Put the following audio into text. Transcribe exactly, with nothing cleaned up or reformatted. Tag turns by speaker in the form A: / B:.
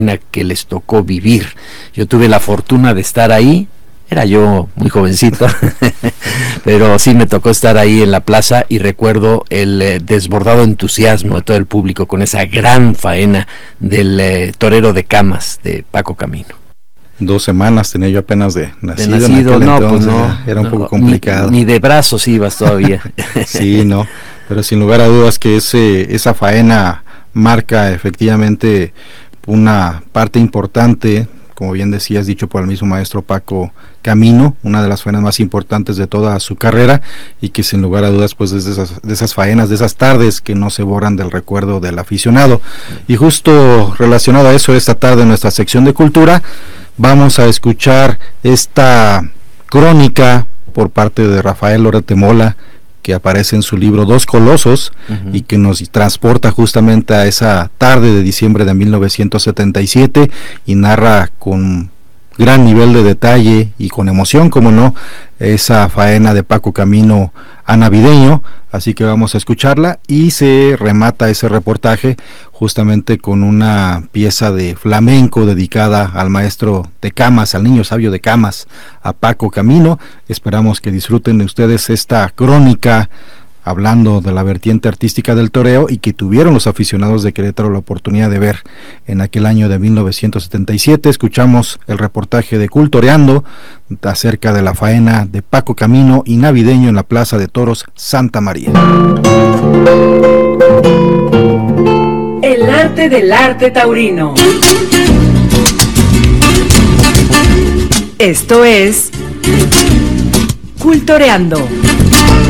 A: que les tocó vivir. Yo tuve la fortuna de estar ahí, era yo muy jovencito, pero sí me tocó estar ahí en la plaza y recuerdo el eh, desbordado entusiasmo de todo el público con esa gran faena del eh, torero de Camas de Paco Camino.
B: Dos semanas tenía yo apenas de nacido.
A: De nacido, no,
B: entonces,
A: pues no.
B: Era un
A: no,
B: poco complicado.
A: Ni, ni de brazos ibas todavía.
B: Sí, no, pero sin lugar a dudas que ese, esa faena marca efectivamente una parte importante, como bien decías, dicho por el mismo maestro Paco Camino, una de las faenas más importantes de toda su carrera, y que sin lugar a dudas pues es de esas, de esas faenas, de esas tardes que no se borran del recuerdo del aficionado. Y justo relacionado a eso, esta tarde en nuestra sección de cultura vamos a escuchar esta crónica por parte de Rafael Lorete Mola, que aparece en su libro Dos Colosos, uh-huh. y que nos transporta justamente a esa tarde de diciembre de mil novecientos setenta y siete y narra con gran nivel de detalle y con emoción, como no, esa faena de Paco Camino a navideño. Así que vamos a escucharla y se remata ese reportaje justamente con una pieza de flamenco dedicada al maestro de Camas, al niño sabio de Camas, a Paco Camino. Esperamos que disfruten de ustedes esta crónica hablando de la vertiente artística del toreo y que tuvieron los aficionados de Querétaro la oportunidad de ver en aquel año de mil novecientos setenta y siete. Escuchamos el reportaje de Cultoreando acerca de la faena de Paco Camino y navideño en la Plaza de Toros Santa María.
C: El arte del arte taurino. Esto es Cultoreando.